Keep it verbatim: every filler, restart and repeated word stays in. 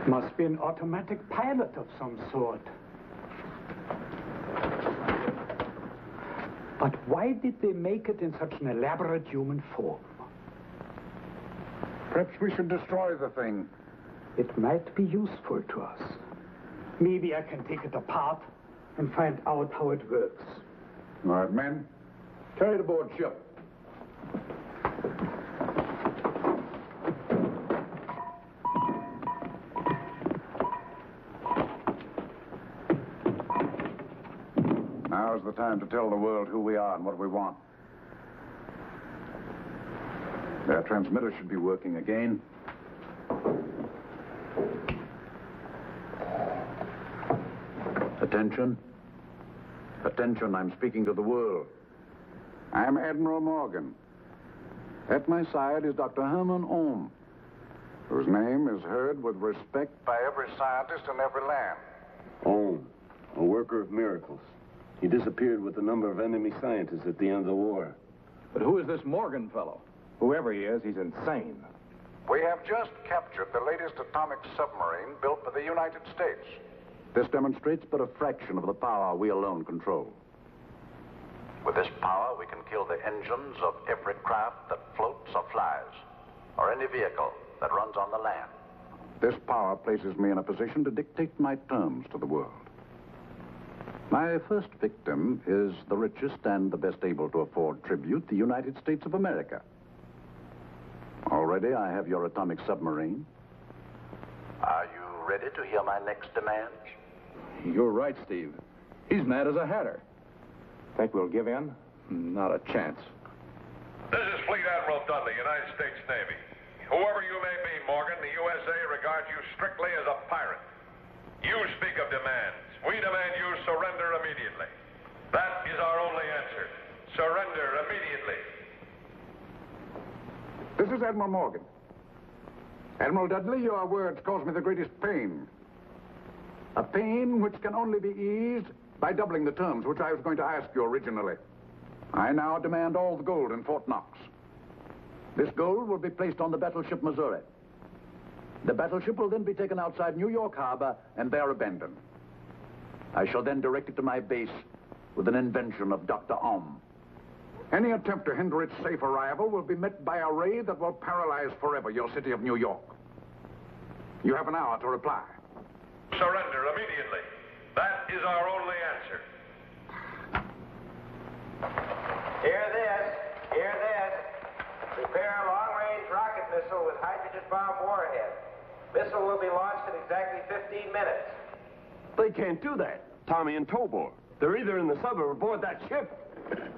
Must be an automatic pilot of some sort. But why did they make it in such an elaborate human form? Perhaps we should destroy the thing. It might be useful to us. Maybe I can take it apart and find out how it works. All right, men, carry it aboard ship. Now's the time to tell the world who we are and what we want. Their transmitter should be working again. Attention. Attention, I'm speaking to the world. I'm Admiral Morgan. At my side is Doctor Herman Ohm, whose name is heard with respect by every scientist in every land. Ohm, a worker of miracles. He disappeared with a number of enemy scientists at the end of the war. But who is this Morgan fellow? Whoever he is, he's insane. We have just captured the latest atomic submarine built by the United States. This demonstrates but a fraction of the power we alone control. With this power, we can kill the engines of every craft that floats or flies, or any vehicle that runs on the land. This power places me in a position to dictate my terms to the world. My first victim is the richest and the best able to afford tribute, the United States of America. Already I have your atomic submarine. Are you ready to hear my next demands? You're right, Steve. He's mad as a hatter. Think we'll give in? Not a chance. This is Fleet Admiral Dudley, United States Navy. Whoever you may be, Morgan, the U S A regards you strictly as a pirate. You speak of demands. We demand you surrender immediately. That is our only answer. Surrender immediately. This is Admiral Morgan. Admiral Dudley, your words cause me the greatest pain. A pain which can only be eased by doubling the terms which I was going to ask you originally. I now demand all the gold in Fort Knox. This gold will be placed on the battleship Missouri. The battleship will then be taken outside New York Harbor and there abandoned. I shall then direct it to my base with an invention of Doctor Ohm. Any attempt to hinder its safe arrival will be met by a ray that will paralyze forever your city of New York. You have an hour to reply. Surrender immediately. That is our only answer. Hear this. Hear this. Prepare a long-range rocket missile with hydrogen bomb warhead. Missile will be launched in exactly fifteen minutes. They can't do that. Tommy and Tobor. They're either in the sub or aboard that ship.